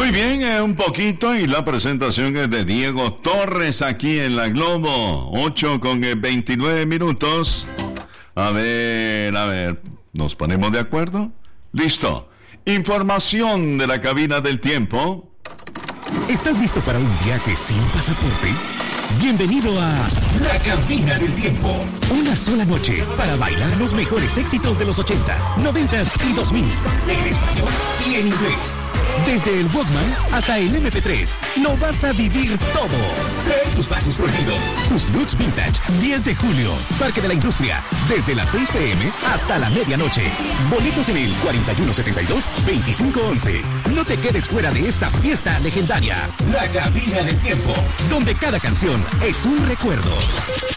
Muy bien, un poquito y la presentación es de Diego Torres aquí en la Globo, 8:29. A ver, ¿nos ponemos de acuerdo? Listo. Información de la cabina del tiempo. ¿Estás listo para un viaje sin pasaporte? Bienvenido a La Cabina del Tiempo. Una sola noche para bailar los mejores éxitos de los 80s, 90s y 2000. En español y en inglés. Desde el Walkman hasta el MP3, lo vas a vivir todo. Trae tus pasos prohibidos, tus looks vintage. 10 de julio, Parque de la Industria, desde las 6 p.m. hasta la medianoche. Boletos en el 4172-2511. No te quedes fuera de esta fiesta legendaria. La Cabina del Tiempo, donde cada canción es un recuerdo.